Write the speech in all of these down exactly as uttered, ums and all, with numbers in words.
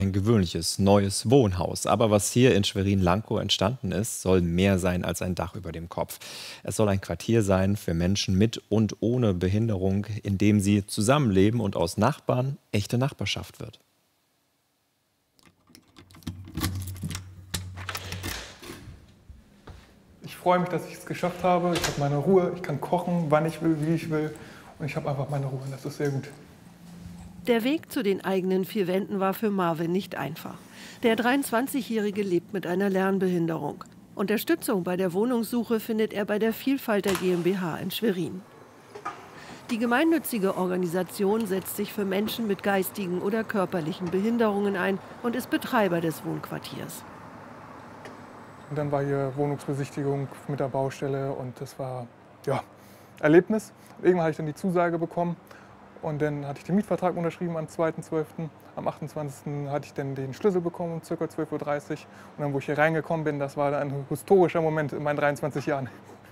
Ein gewöhnliches neues Wohnhaus. Aber was hier in Schwerin-Lankow entstanden ist, soll mehr sein als ein Dach über dem Kopf. Es soll ein Quartier sein für Menschen mit und ohne Behinderung, in dem sie zusammenleben und aus Nachbarn echte Nachbarschaft wird. Ich freue mich, dass ich es geschafft habe. Ich habe meine Ruhe, ich kann kochen, wann ich will, wie ich will. Und ich habe einfach meine Ruhe. Das ist sehr gut. Der Weg zu den eigenen vier Wänden war für Marvin nicht einfach. Der dreiundzwanzigjährige lebt mit einer Lernbehinderung. Unterstützung bei der Wohnungssuche findet er bei der Vielfalter GmbH in Schwerin. Die gemeinnützige Organisation setzt sich für Menschen mit geistigen oder körperlichen Behinderungen ein und ist Betreiber des Wohnquartiers. Und dann war hier Wohnungsbesichtigung mit der Baustelle und das war ja Erlebnis. Irgendwann habe ich dann die Zusage bekommen. Und dann hatte ich den Mietvertrag unterschrieben am zweiten zwölften Am achtundzwanzigsten hatte ich dann den Schlüssel bekommen um ca. zwölf Uhr dreißig. Und dann, wo ich hier reingekommen bin, das war dann ein historischer Moment in meinen dreiundzwanzig Jahren.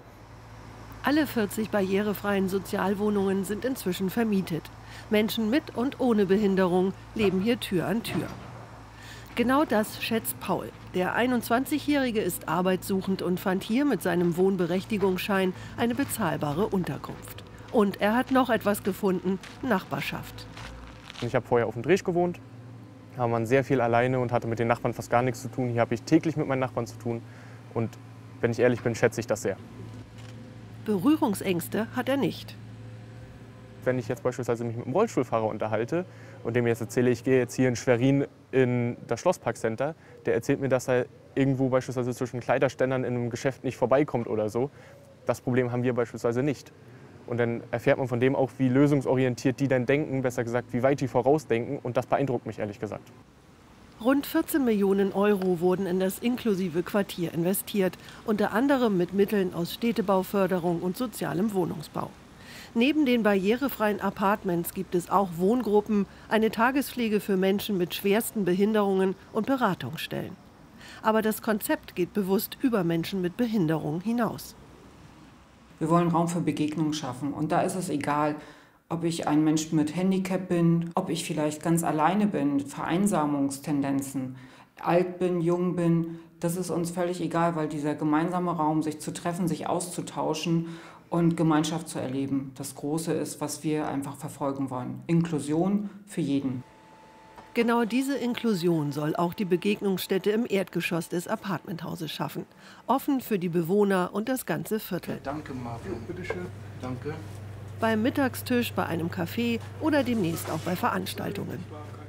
Alle vierzig barrierefreien Sozialwohnungen sind inzwischen vermietet. Menschen mit und ohne Behinderung leben hier Tür an Tür. Genau das schätzt Paul. Der einundzwanzigjährige ist arbeitssuchend und fand hier mit seinem Wohnberechtigungsschein eine bezahlbare Unterkunft. Und er hat noch etwas gefunden: Nachbarschaft. Ich habe vorher auf dem Dreh gewohnt, da war man sehr viel alleine und hatte mit den Nachbarn fast gar nichts zu tun. Hier habe ich täglich mit meinen Nachbarn zu tun und wenn ich ehrlich bin, schätze ich das sehr. Berührungsängste hat er nicht. Wenn ich jetzt beispielsweise mich mit einem Rollstuhlfahrer unterhalte und dem jetzt erzähle, ich gehe jetzt hier in Schwerin in das Schlossparkcenter, der erzählt mir, dass er irgendwo beispielsweise zwischen Kleiderständern in einem Geschäft nicht vorbeikommt oder so. Das Problem haben wir beispielsweise nicht. Und dann erfährt man von dem auch, wie lösungsorientiert die dann denken, besser gesagt, wie weit die vorausdenken. Und das beeindruckt mich ehrlich gesagt. Rund vierzehn Millionen Euro wurden in das inklusive Quartier investiert, unter anderem mit Mitteln aus Städtebauförderung und sozialem Wohnungsbau. Neben den barrierefreien Appartements gibt es auch Wohngruppen, eine Tagespflege für Menschen mit schwersten Behinderungen und Beratungsstellen. Aber das Konzept geht bewusst über Menschen mit Behinderung hinaus. Wir wollen Raum für Begegnung schaffen. Und da ist es egal, ob ich ein Mensch mit Handicap bin, ob ich vielleicht ganz alleine bin, Vereinsamungstendenzen, alt bin, jung bin. Das ist uns völlig egal, weil dieser gemeinsame Raum, sich zu treffen, sich auszutauschen und Gemeinschaft zu erleben, das Große ist, was wir einfach verfolgen wollen. Inklusion für jeden. Genau diese Inklusion soll auch die Begegnungsstätte im Erdgeschoss des Appartementhauses schaffen. Offen für die Bewohner und das ganze Viertel. Danke, Marvin. Bitte schön. Danke. Beim Mittagstisch, bei einem Café oder demnächst auch bei Veranstaltungen.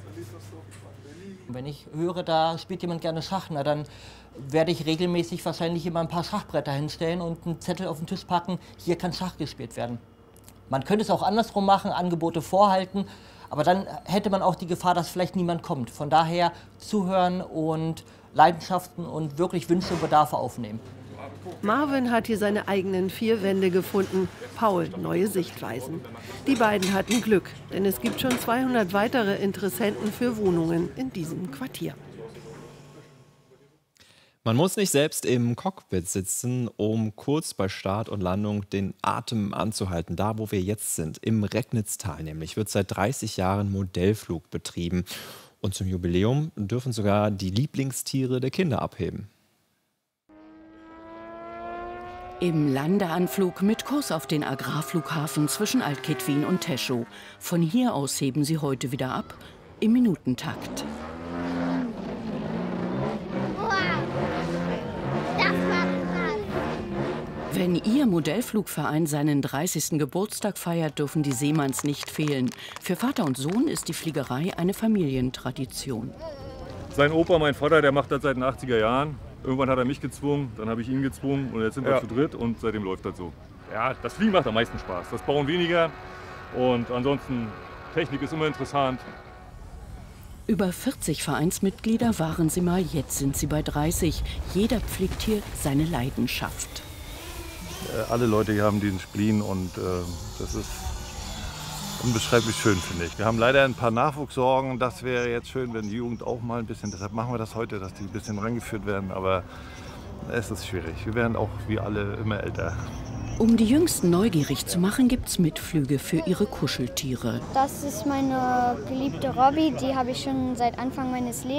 Wenn ich höre, da spielt jemand gerne Schach, na dann werde ich regelmäßig wahrscheinlich immer ein paar Schachbretter hinstellen und einen Zettel auf den Tisch packen, hier kann Schach gespielt werden. Man könnte es auch andersrum machen, Angebote vorhalten, aber dann hätte man auch die Gefahr, dass vielleicht niemand kommt. Von daher zuhören und Leidenschaften und wirklich Wünsche und Bedarfe aufnehmen. Marvin hat hier seine eigenen vier Wände gefunden, Paul neue Sichtweisen. Die beiden hatten Glück, denn es gibt schon zweihundert weitere Interessenten für Wohnungen in diesem Quartier. Man muss nicht selbst im Cockpit sitzen, um kurz bei Start und Landung den Atem anzuhalten. Da, wo wir jetzt sind, im Recknitztal nämlich, wird seit dreißig Jahren Modellflug betrieben. Und zum Jubiläum dürfen sogar die Lieblingstiere der Kinder abheben. Im Landeanflug mit Kurs auf den Agrarflughafen zwischen Altkitwin und Teschow. Von hier aus heben sie heute wieder ab, im Minutentakt. Wenn Ihr Modellflugverein seinen dreißigsten Geburtstag feiert, dürfen die Seemanns nicht fehlen. Für Vater und Sohn ist die Fliegerei eine Familientradition. Sein Opa, mein Vater, der macht das seit den achtziger Jahren. Irgendwann hat er mich gezwungen, dann habe ich ihn gezwungen und jetzt sind wir ja zu dritt und seitdem läuft das so. Ja, das Fliegen macht am meisten Spaß, das Bauen weniger und ansonsten Technik ist immer interessant. Über vierzig Vereinsmitglieder waren sie mal, jetzt sind sie bei dreißig. Jeder pflegt hier seine Leidenschaft. Alle Leute hier haben diesen Spleen und äh, das ist unbeschreiblich schön, finde ich. Wir haben leider ein paar Nachwuchssorgen. Das wäre jetzt schön, wenn die Jugend auch mal ein bisschen, deshalb machen wir das heute, dass die ein bisschen rangeführt werden. Aber es ist schwierig. Wir werden auch wie alle immer älter. Um die Jüngsten neugierig zu machen, gibt's Mitflüge für ihre Kuscheltiere. Das ist meine geliebte Robby, die habe ich schon seit Anfang meines Lebens.